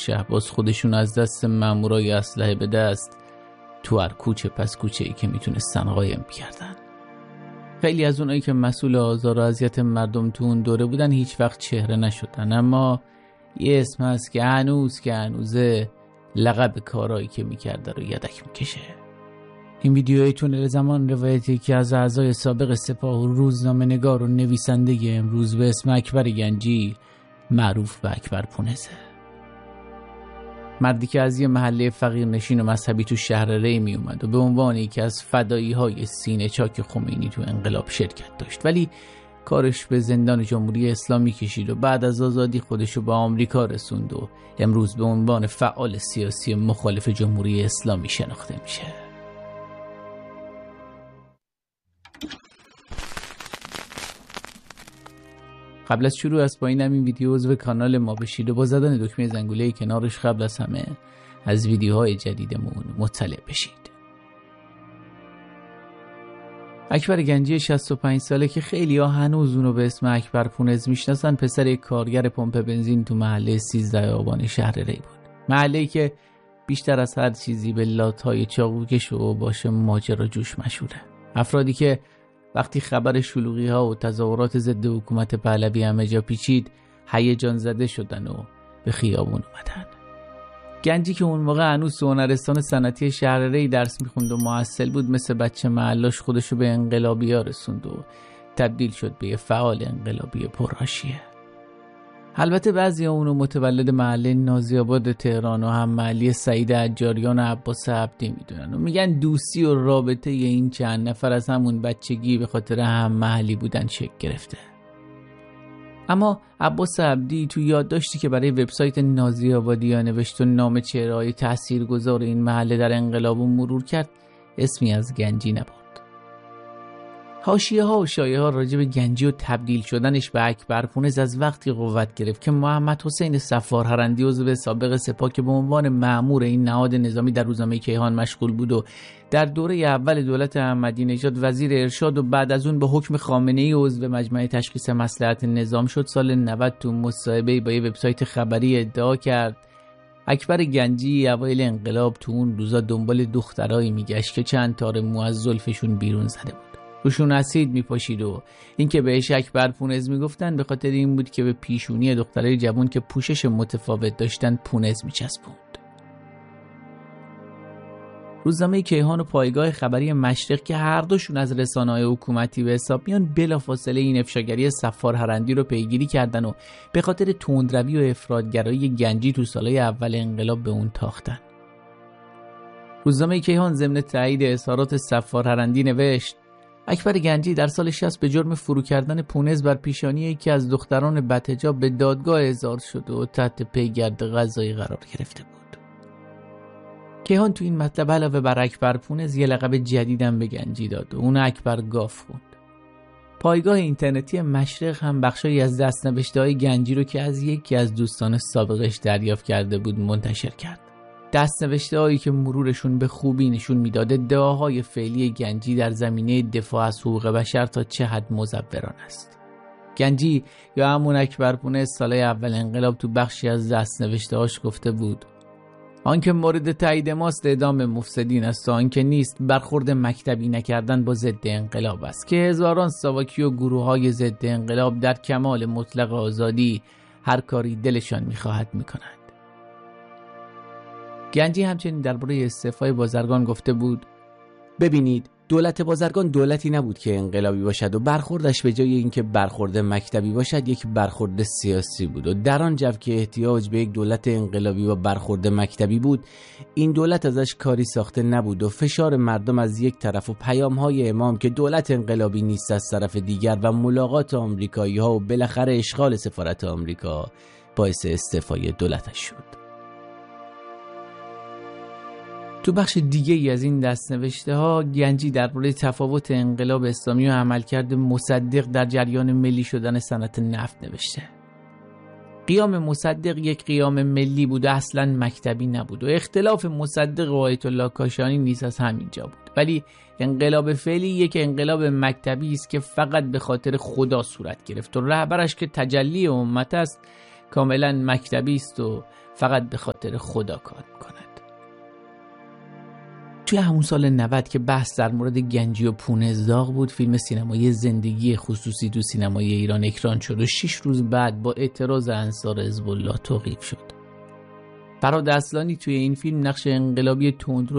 شهباز خودشون از دست مامورای اسلحه به دست تو هر کوچه پس کوچه‌ای که میتونستن قایم بیاردن. خیلی از اونایی که مسئول آزار و اذیت مردم تو اون دوره بودن هیچ وقت چهره نشدن، اما یه اسم هست که هنوزه لقب کارایی که میکرده رو یدک میکشه. این ویدیوی تونل زمان روایتی که از اعضای سابق سپاه و روزنامه نگار و نویسنده امروز به اسم اکبر گنجی معروف به اکبر پونزه. مردی که از یه محله فقیرنشین و مذهبی تو شهر ری می اومد و به عنوان یکی از فدایی های سینه چاک خمینی تو انقلاب شرکت داشت، ولی کارش به زندان جمهوری اسلامی کشید و بعد از آزادی خودشو به آمریکا رسوند و امروز به عنوان فعال سیاسی مخالف جمهوری اسلامی شناخته میشه. قبل از شروع از پایین همین ویدیو عضو کانال ما بشید و با زدن دکمه زنگوله کنارش قبل از همه از ویدیوهای جدیدمون مطلع بشید. اکبر گنجی 65 ساله که خیلی ها هنوز اونو به اسم اکبر پونز میشناسن، پسر یک کارگر پمپ بنزین تو محله 13 آبان شهر ری بود. محله‌ای که بیشتر از هر چیزی به لات‌های چاقوکش و باشه ماجرا جوش مشهوره. افرادی که وقتی خبر شلوغی‌ها و تظاهرات ضد حکومت پهلوی همه جا پیچید هیجان زده شدن و به خیابون اومدن. گنجی که اون موقع هنوز تو هنرستان صنعتی شهر ری درس میخوند و محصل بود، مثل بچه محلاش خودشو به انقلابی‌ها رسوند و تبدیل شد به یه فعال انقلابی پرحاشیه. البته بعضی اونو متولد محله نازی‌آباد تهران و هم محلی سعید عجاریان و عباس عبدی میدونن و میگن دوستی و رابطه این چند نفر از همون بچگی به خاطر هم محلی بودن شکل گرفته. اما عباس عبدی تو یادداشتی که برای وبسایت نازی‌آبادی‌ها نوشت و نام چهره‌های تاثیرگذار این محله در انقلاب مرور کرد، اسمی از گنجی نبود. حاشیه‌ها و شایعه‌ها راجع به گنجی و تبدیل شدنش به اکبر پونز از وقتی قوت گرفت که محمد حسین صفار هرندی عضو سابق سپاه که به عنوان مأمور این نهاد نظامی در روزنامه کیهان مشغول بود و در دوره اول دولت احمدی نژاد وزیر ارشاد و بعد از اون به حکم خامنه‌ای عضو مجمع تشخیص مصلحت نظام شد، سال 90 تو مصاحبه‌ای با یه وبسایت خبری ادعا کرد اکبر گنجی اوایل انقلاب تو اون روزا دنبال دخترایی میگشت که چند تار مو از زلفشون بیرون زده بود، روشون اسید میپاشید و این که بهش اکبر پونز میگفتن به خاطر این بود که به پیشونی دخترای جوان که پوشش متفاوت داشتن پونز میچسبوند. روزنامه کیهان و پایگاه خبری مشرق که هر دوشون از رسانه‌های حکومتی به حساب میان بلافاصله این افشاگری صفار هرندی رو پیگیری کردن و به خاطر تندروی و افراطگرایی گنجی تو سالهای اول انقلاب به اون تاختن. روزنامه کیهان ضمن تایید اظهارات صفار هرندی نوشت اکبر گنجی در سال 60 به جرم فرو کردن پونز بر پیشانی یکی از دختران بدحجاب به دادگاه احضار شد و تحت پیگرد قضایی قرار گرفته بود. کیهان تو این مطلب علاوه بر اکبر پونز یه لقب جدیدم به گنجی داد و اون اکبر گاف خوند. پایگاه اینترنتی مشرق هم بخشایی از دست‌نوشته‌های گنجی رو که از یکی از دوستان سابقش دریافت کرده بود منتشر کرد. دست‌نوشته‌هایی که مرورشون به خوبی نشون میداد ادعاهای فعلی گنجی در زمینه دفاع از حقوق بشر تا چه حد مزورانه است. گنجی یا همون اکبر پونز سالهای اول انقلاب تو بخشی از دست‌نوشته‌هاش گفته بود آنکه مورد تایید ماست اعدام مفسدین است و آنکه نیست برخورد مکتبی نکردن با ضد انقلاب است که هزاران ساواکی و گروه‌های ضد انقلاب در کمال مطلق آزادی هر کاری دلشان می‌خواهد می‌کنند. گنجی همچنین درباره استعفای بازرگان گفته بود ببینید دولت بازرگان دولتی نبود که انقلابی باشد و برخوردش به جای اینکه برخورد مکتبی باشد یک برخورد سیاسی بود و در آن جو که احتیاج به یک دولت انقلابی و برخورد مکتبی بود این دولت ازش کاری ساخته نبود و فشار مردم از یک طرف و پیام‌های امام که دولت انقلابی نیست از طرف دیگر و ملاقات آمریکایی‌ها و بالاخره اشغال سفارت آمریکا باعث استعفای دولتش شد. تو بخش دیگه ای از این دست‌نوشته‌ها گنجی درباره تفاوت انقلاب اسلامی و عملکرد مصدق در جریان ملی شدن صنعت نفت نوشته. قیام مصدق یک قیام ملی بود و اصلاً مکتبی نبود و اختلاف مصدق و آیت الله کاشانی نیز از همینجا بود، ولی انقلاب فعلی یک انقلاب مکتبی است که فقط به خاطر خدا صورت گرفت و رهبرش که تجلی امت است کاملاً مکتبی است و فقط به خاطر خدا کار میکند. توی همون سال 90 که بحث در مورد گنجی و پونه داغ بود، فیلم سینمایی زندگی خصوصی تو سینمای ایران اکران شد و 6 روز بعد با اعتراض انصار حزب الله توقیف شد. فرهاد اصلانی توی این فیلم نقش انقلابی تندرو